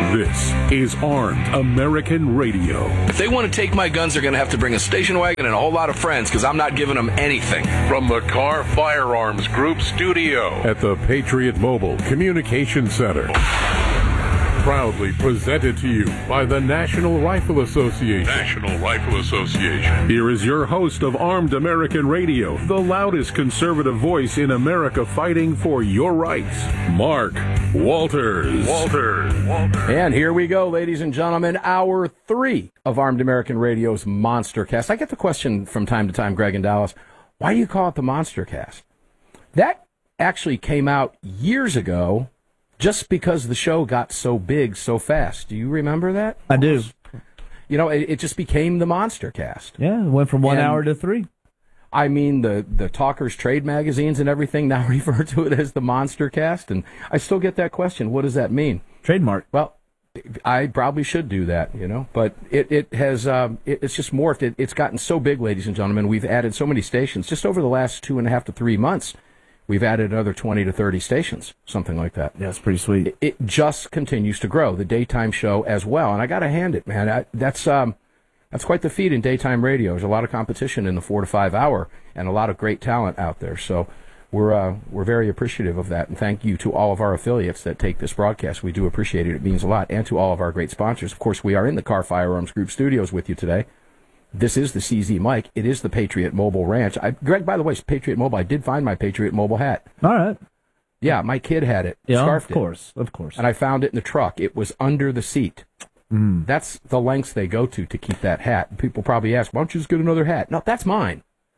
This is Armed American Radio. If they want to take my guns, they're going to have to bring a station wagon and a whole lot of friends, because I'm not giving them anything. From the Car Firearms Group studio at the Patriot Mobile Communication Center. Proudly presented to you by the National Rifle Association. National Rifle Association. Here is your host of Armed American Radio, the loudest conservative voice in America fighting for your rights, Mark Walters. And here we go, ladies and gentlemen, hour 3 of Armed American Radio's Monster Cast. I get the question from time to time, Greg in Dallas, why do you call it the Monster Cast? That actually came out years ago, just because the show got so big so fast. Do you remember that? I do. You know, it just became the Monster Cast. Yeah, it went from 1 hour to 3. I mean, the Talkers trade magazines and everything now refer to it as the Monster Cast, and I still get that question. What does that mean? Trademark. Well, I probably should do that, you know, but it has, it's just morphed. It's gotten so big, ladies and gentlemen. We've added so many stations. Just over the last 2.5 to 3 months, we've added another 20 to 30 stations, something like that. Yeah, it's pretty sweet. It just continues to grow, the daytime show as well. And I got to hand it, man. That's quite the feat in daytime radio. There's a lot of competition in the 4 to 5 hour and a lot of great talent out there. So we're very appreciative of that. And thank you to all of our affiliates that take this broadcast. We do appreciate it. It means a lot. And to all of our great sponsors. Of course, we are in the Car Firearms Group studios with you today. This is the CZ Mike. It is the Patriot Mobile Ranch. Greg, by the way, Patriot Mobile, I did find my Patriot Mobile hat. All right. Yeah, my kid had it. Yeah, Scarfed of course. And I found it in the truck. It was under the seat. That's the lengths they go to keep that hat. People probably ask, why don't you just get another hat? No, that's mine.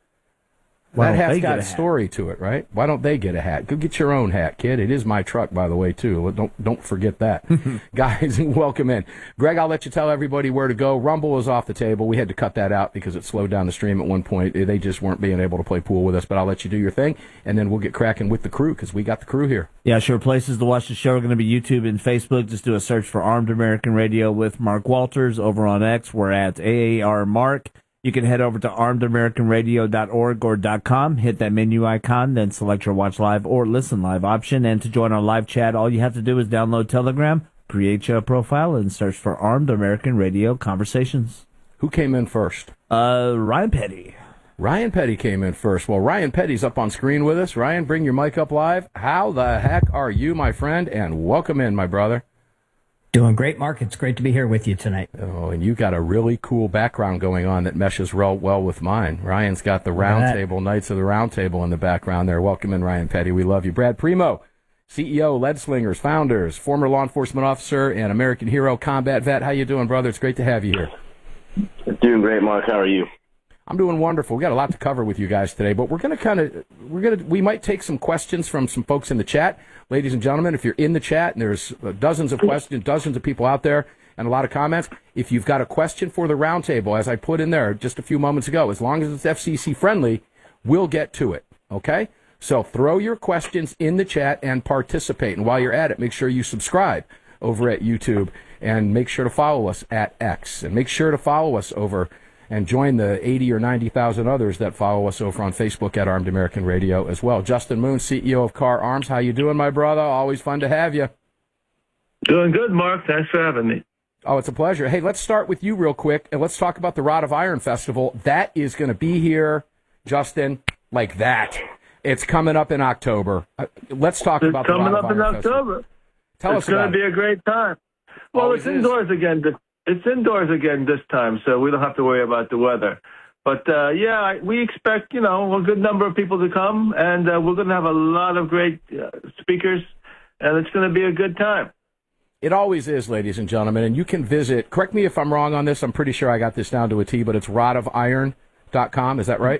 That hat's got a story to it, right? Why don't they get a hat? Go get your own hat, kid. It is my truck, by the way, too. Don't forget that. Guys, welcome in. Greg, I'll let you tell everybody where to go. Rumble is off the table. We had to cut that out because it slowed down the stream at one point. They just weren't being able to play pool with us, but I'll let you do your thing, and then we'll get cracking with the crew because we got the crew here. Yeah, sure. Places to watch the show are going to be YouTube and Facebook. Just do a search for Armed American Radio with Mark Walters. Over on X, we're at AAR Mark. You can head over to armedamericanradio.org or .com, hit that menu icon, then select your Watch Live or Listen Live option. And to join our live chat, all you have to do is download Telegram, create your profile, and search for Armed American Radio Conversations. Who came in first? Ryan Petty. Ryan Petty came in first. Well, Ryan Petty's up on screen with us. Ryan, bring your mic up live. How the heck are you, my friend? And welcome in, my brother. Doing great, Mark. It's great to be here with you tonight. Oh, and you got a really cool background going on that meshes well with mine. Ryan's got the Roundtable, Knights of the Roundtable in the background there. Welcome in, Ryan Petty. We love you. Brad Primo, CEO, Lead Slingers, founders, former law enforcement officer, and American hero, combat vet. How you doing, brother? It's great to have you here. Doing great, Mark. How are you? I'm doing wonderful. We got a lot to cover with you guys today, but we might take some questions from some folks in the chat. Ladies and gentlemen, if you're in the chat and there's dozens of questions, dozens of people out there and a lot of comments, if you've got a question for the roundtable, as I put in there just a few moments ago, as long as it's FCC friendly, we'll get to it. Okay? So throw your questions in the chat and participate. And while you're at it, make sure you subscribe over at YouTube and make sure to follow us at X and make sure to follow us over and join the 80 or 90,000 others that follow us over on Facebook at Armed American Radio as well. Justin Moon, CEO of Car Arms. How you doing, my brother? Always fun to have you. Doing good, Mark. Thanks for having me. Oh, it's a pleasure. Hey, let's start with you real quick, and let's talk about the Rod of Iron Festival. That is going to be here, Justin, like that. It's coming up in October. Let's talk about the Rod of Iron Festival. It's coming up in October. Tell us about it. It's going to be a great time. Well, it's indoors again. It's indoors again this time, so we don't have to worry about the weather. But, we expect, a good number of people to come, and we're going to have a lot of great speakers, and it's going to be a good time. It always is, ladies and gentlemen, and you can visit, correct me if I'm wrong on this, I'm pretty sure I got this down to a T, but it's rodofiron.com, is that right?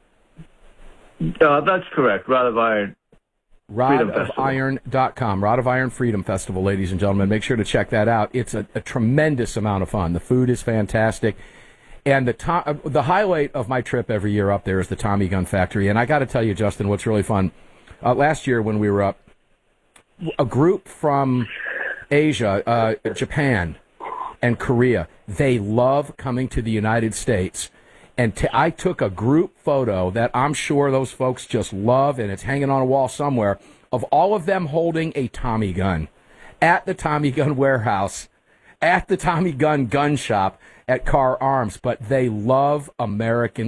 That's correct, Rod of Iron. rodofiron.com, Rod of Iron Freedom Festival, ladies and gentlemen. Make sure to check that out. It's a tremendous amount of fun. The food is fantastic. And the highlight of my trip every year up there is the Tommy Gun Factory. And I got to tell you, Justin, what's really fun, last year when we were up, a group from Asia, Japan, and Korea, they love coming to the United States. And I took a group photo that I'm sure those folks just love, and it's hanging on a wall somewhere, of all of them holding a Tommy gun. at the Tommy Gun Warehouse, at the Tommy Gun Gun Shop, at Carr Arms, but they love American